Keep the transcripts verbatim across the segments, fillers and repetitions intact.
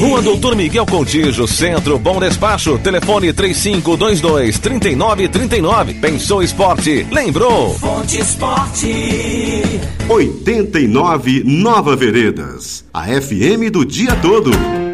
Rua Doutor Miguel Contígio, Centro, Bom Despacho. Telefone três cinco dois dois, três nove três nove. Pensou esporte? Lembrou? Fonte Esporte. oitenta e nove Nova Veredas. A F M do dia todo.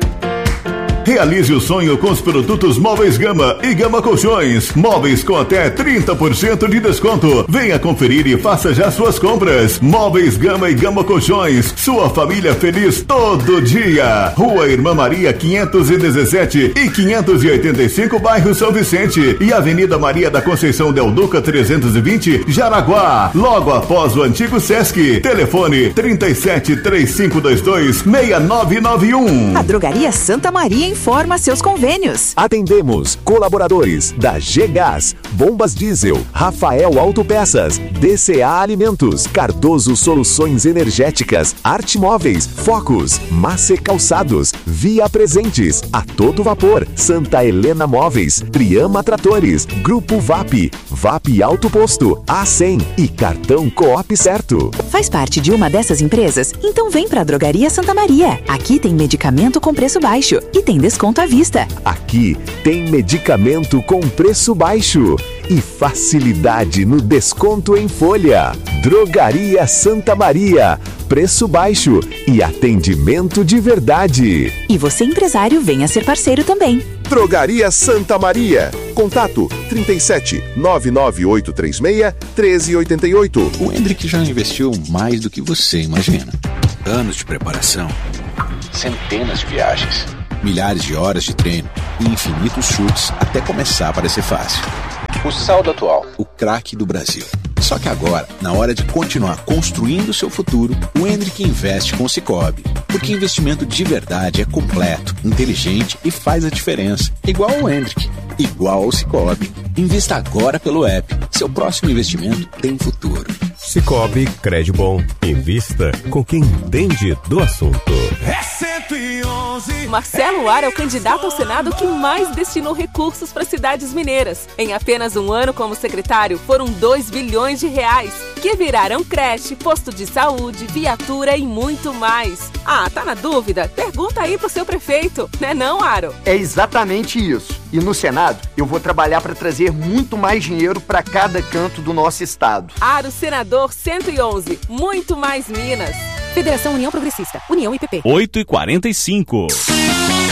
Realize o sonho com os produtos Móveis Gama e Gama Colchões. Móveis com até trinta por cento de desconto. Venha conferir e faça já suas compras. Móveis Gama e Gama Colchões. Sua família feliz todo dia. Rua Irmã Maria quinhentos e dezessete e quinhentos e oitenta e cinco, bairro São Vicente. E Avenida Maria da Conceição Del Duca trezentos e vinte, Jaraguá. Logo após o antigo Sesc. Telefone trinta e sete, três cinco dois dois, seis nove nove um. A Drogaria Santa Maria informa seus convênios. Atendemos colaboradores da G-Gás, Bombas Diesel, Rafael Autopeças, D C A Alimentos, Cardoso Soluções Energéticas, Arte Móveis, Focus, Mace Calçados, Via Presentes, A Todo Vapor, Santa Helena Móveis, Triama Tratores, Grupo V A P, V A P Auto Posto, A cem e Cartão Coop Certo. Faz parte de uma dessas empresas? Então vem pra Drogaria Santa Maria. Aqui tem medicamento com preço baixo e tem desconto à vista. Aqui tem medicamento com preço baixo e facilidade no desconto em folha. Drogaria Santa Maria, preço baixo e atendimento de verdade. E você, empresário, venha ser parceiro também. Drogaria Santa Maria. Contato trinta e sete, nove nove oito três seis, um três oito oito. O Hendrick já investiu mais do que você imagina. Anos de preparação, centenas de viagens, milhares de horas de treino e infinitos chutes até começar a parecer fácil. O saldo atual, o craque do Brasil. Só que agora, na hora de continuar construindo o seu futuro, o Hendrick investe com o Sicoob. Porque investimento de verdade é completo, inteligente e faz a diferença. Igual ao Hendrick, igual ao Sicoob. Invista agora pelo app. Seu próximo investimento tem futuro. Sicoob, crédito bom. Invista com quem entende do assunto. É cento e onze. Marcelo Ar é o candidato ao Senado que mais destinou recursos para cidades mineiras. Em apenas um ano como secretário, foram dois bilhões de reais, que viraram creche, posto de saúde, viatura e muito mais. Ah, tá na dúvida? Pergunta aí pro seu prefeito, né não, Aro? É exatamente isso. E no Senado, eu vou trabalhar para trazer muito mais dinheiro para cada canto do nosso estado. Aro Senador cento e onze, muito mais Minas. Federação União Progressista, União I P P. oito e quarenta e cinco.